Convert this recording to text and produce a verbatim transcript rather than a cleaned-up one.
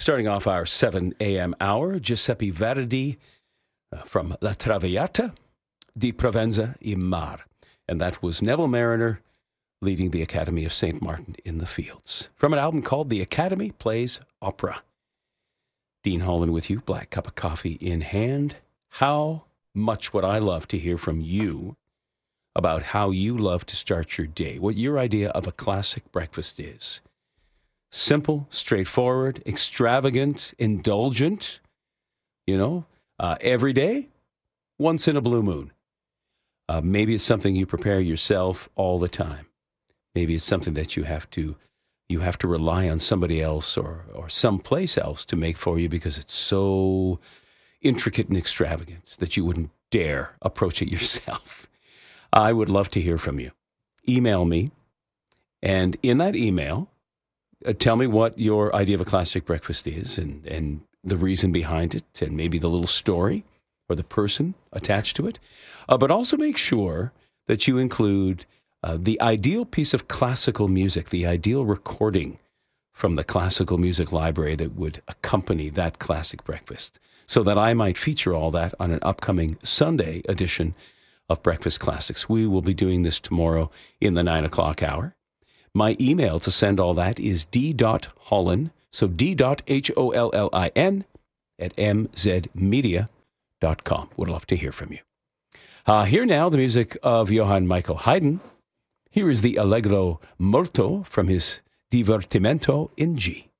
Starting off our seven a.m. hour, Giuseppe Verdi uh, from La Traviata di Provenza in Mar. And that was Neville Mariner leading the Academy of Saint Martin in the Fields. From an album called The Academy Plays Opera. Dean Holland with you, black cup of coffee in hand. How much would I love to hear from you about how you love to start your day, what your idea of a classic breakfast is. Simple, straightforward, extravagant, indulgent, you know, uh, every day, once in a blue moon. Uh, maybe it's something you prepare yourself all the time. Maybe it's something that you have to you have to rely on somebody else or or someplace else to make for you because it's so intricate and extravagant that you wouldn't dare approach it yourself. I would love to hear from you. Email me, and in that email, uh, tell me what your idea of a classic breakfast is and, and the reason behind it, and maybe the little story or the person attached to it. Uh, but also make sure that you include uh, the ideal piece of classical music, the ideal recording from the classical music library that would accompany that classic breakfast, so that I might feature all that on an upcoming Sunday edition of Breakfast Classics. We will be doing this tomorrow in the nine o'clock hour. My email to send all that is d.hollin, so d.h-o-l-l-i-n at m z media dot com. Would love to hear from you. Uh, here now, the music of Johann Michael Haydn. Here is the Allegro Molto from his Divertimento in G.